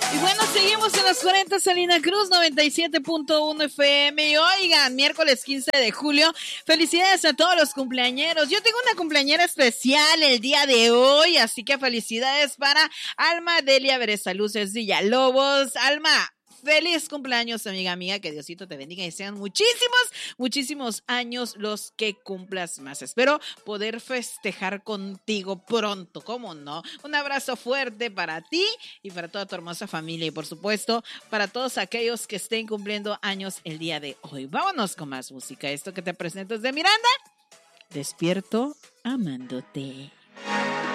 Y bueno, seguimos en los 40 Salina Cruz, 97.1 FM. Y oigan, miércoles 15 de julio, felicidades a todos los cumpleañeros. Yo tengo una cumpleañera especial el día de hoy, así que felicidades para Alma Delia Berezaluces Villalobos. Alma, feliz cumpleaños, amiga mía, que Diosito te bendiga y sean muchísimos años los que cumplas más. Espero poder festejar contigo pronto, ¿cómo no? Un abrazo fuerte para ti y para toda tu hermosa familia y por supuesto para todos aquellos que estén cumpliendo años el día de hoy. Vámonos con más música. Esto que te presento es de Miranda, Despierto amándote.